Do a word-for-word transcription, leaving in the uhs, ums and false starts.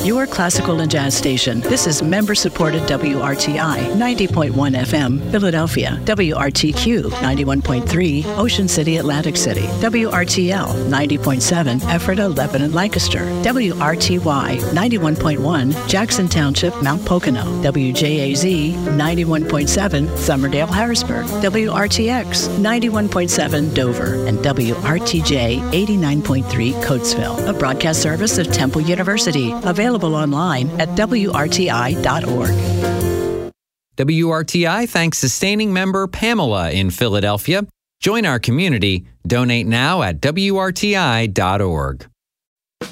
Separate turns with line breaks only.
your classical and jazz station. This is member-supported W R T I ninety point one F M, Philadelphia. W R T Q ninety-one point three, Ocean City, Atlantic City. W R T L ninety point seven, Ephrata, Lebanon, Lancaster. W R T Y ninety-one point one, Jackson Township, Mount Pocono. W J A Z ninety-one point seven, Somerdale, Harrisburg. W R T X ninety-one point seven, Dover. And W R T J eighty-nine point three, Coatesville. A broadcast service of Temple University. Available online at W R T I dot org.
W R T I thanks sustaining member Pamela in Philadelphia. Join our community. Donate now at W R T I dot org.